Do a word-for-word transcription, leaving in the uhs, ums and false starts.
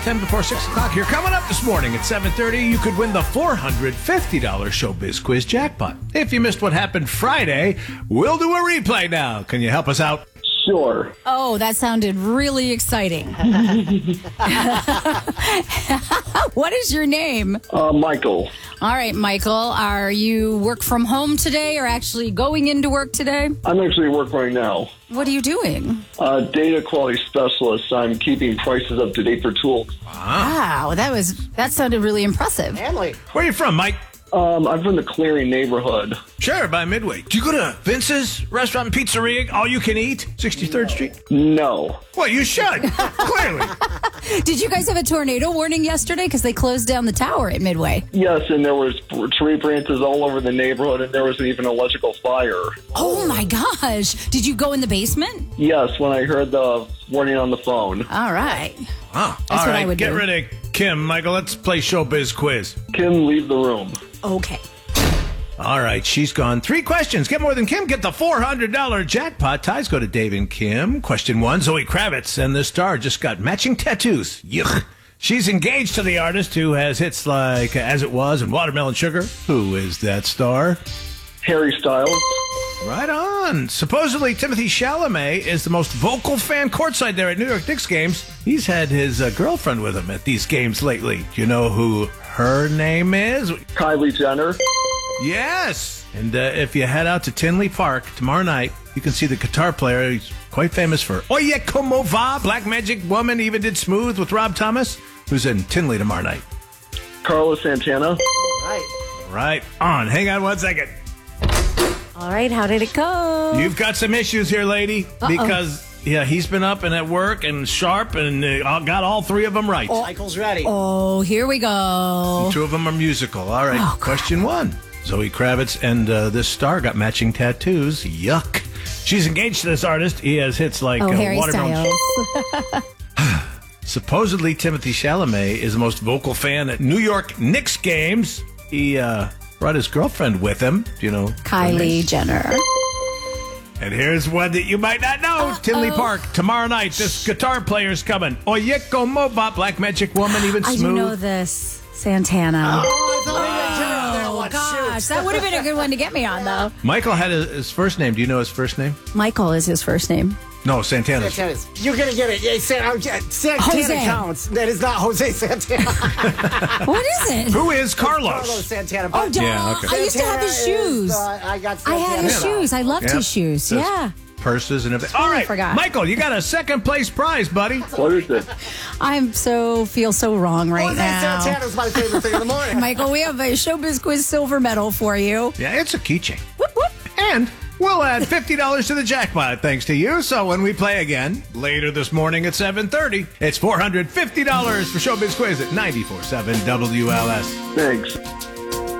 ten before six o'clock here. Coming up this morning at seven thirty, you could win the four hundred fifty dollars Showbiz Quiz jackpot. If you missed what happened Friday, we'll do a replay now. Can you help us out? Sure. Oh, that sounded really exciting. What is your name? Uh, Michael. All right, Michael. Are you work from home today or actually going into work today? I'm actually at work right now. What are you doing? Uh, data quality specialist. I'm keeping prices up to date for tools. Wow, that was that sounded really impressive. Family. Where are you from, Mike? Um, I'm from the Clearing neighborhood. Sure, by Midway. Do you go to Vince's Restaurant and Pizzeria, all you can eat, sixty-third Street? No. Well, you should, clearly. Did you guys have a tornado warning yesterday? Because they closed down the tower at Midway. Yes, and there was tree branches all over the neighborhood, and there was even an electrical fire. Oh, my gosh. Did you go in the basement? Yes, when I heard the warning on the phone. All right. Oh, That's all what right, I would get do. rid of Kim, Michael. Let's play Showbiz Quiz. Kim, leave the room. Okay. All right, she's gone. Three questions. Get more than Kim. Get the four hundred dollars jackpot. Ties go to Dave and Kim. Question one, Zoe Kravitz and the star just got matching tattoos. Yuck. She's engaged to the artist who has hits like As It Was and Watermelon Sugar. Who is that star? Harry Styles. Right on. Supposedly, Timothy Chalamet is the most vocal fan courtside there at New York Knicks games. He's had his uh, girlfriend with him at these games lately. Do you know who her name is? Kylie Jenner. Yes. And uh, if you head out to Tinley Park tomorrow night, you can see the guitar player. He's quite famous for Oye Como Va, Black Magic Woman, even did Smooth with Rob Thomas, who's in Tinley tomorrow night. Carlos Santana. Right. Right on. Hang on one second. All right, how did it go? You've got some issues here, lady, Uh-oh. because yeah, he's been up and at work and sharp and uh, got all three of them right. Michael's ready. Oh, here we go. Two of them are musical. All right, Oh, question one. Zoe Kravitz and uh, this star got matching tattoos. Yuck. She's engaged to this artist. He has hits like Oh, uh, Harry Watermelon. Styles. Supposedly, Timothy Chalamet is the most vocal fan at New York Knicks games. He uh, brought his girlfriend with him. Do you know? her Kylie name? Jenner. And here's one that you might not know. Uh-oh. Tinley Park, tomorrow night. This guitar player's coming. Oye Como Va, Black Magic Woman, even I Smooth. do know this. Santana. Oh, I thought we had Jenner on there Oh, once. gosh. Shoot. That would have been a good one to get me on, though. Michael had his, his first name. Do you know his first name? Michael is his first name. No, Santana's. Santana's. You're going to get it. Yeah, San- uh, Santana Jose. counts. That is not Jose Santana. What is it? Who is Carlos? Carlos Santana. Oh, duh. Yeah, okay. I used to have his Santana is, shoes. uh, I got I Santana. had his shoes. I loved Yep. his shoes. Says Yeah. Purses and everything. All Totally right, forgot. Michael, you got a second place prize, buddy. What is it? I'm so, feel so wrong right Jose now. Santana was my favorite thing in the morning. Michael, we have a Showbiz Quiz silver medal for you. Yeah, it's a keychain. Whoop, whoop. And we'll add fifty dollars to the jackpot thanks to you. So when we play again later this morning at seven thirty, it's four hundred fifty dollars for Showbiz Quiz at ninety-four point seven W L S. Thanks.